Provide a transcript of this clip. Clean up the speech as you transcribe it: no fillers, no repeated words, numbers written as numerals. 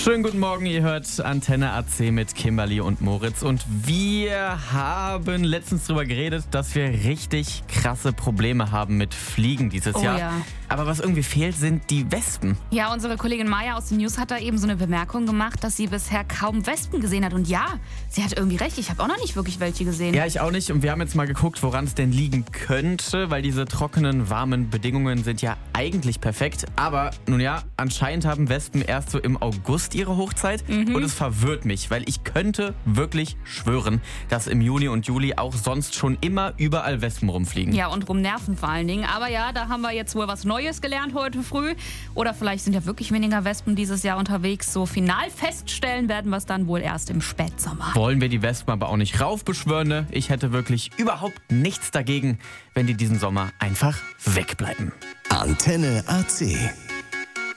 Schönen guten Morgen, ihr hört Antenne AC mit Kimberly und Moritz und wir haben letztens drüber geredet, dass wir richtig krasse Probleme haben mit Fliegen dieses Jahr. Ja. Aber was irgendwie fehlt, sind die Wespen. Ja, unsere Kollegin Maya aus den News hat da eben so eine Bemerkung gemacht, dass sie bisher kaum Wespen gesehen hat. Und ja, sie hat irgendwie recht, ich habe auch noch nicht wirklich welche gesehen. Ja, ich auch nicht. Und wir haben jetzt mal geguckt, woran es denn liegen könnte, weil diese trockenen, warmen Bedingungen sind ja eigentlich perfekt. Aber nun ja, anscheinend haben Wespen erst so im August ihre Hochzeit. Und es verwirrt mich, weil ich könnte wirklich schwören, dass im Juni und Juli auch sonst schon immer überall Wespen rumfliegen. Ja, und rumnerven vor allen Dingen. Aber ja, da haben wir jetzt wohl was Neues gelernt heute früh. Oder vielleicht sind ja wirklich weniger Wespen dieses Jahr unterwegs. So final feststellen werden wir es dann wohl erst im Spätsommer. Wollen wir die Wespen aber auch nicht raufbeschwören, ne? Ich hätte wirklich überhaupt nichts dagegen, wenn die diesen Sommer einfach wegbleiben. Antenne AC.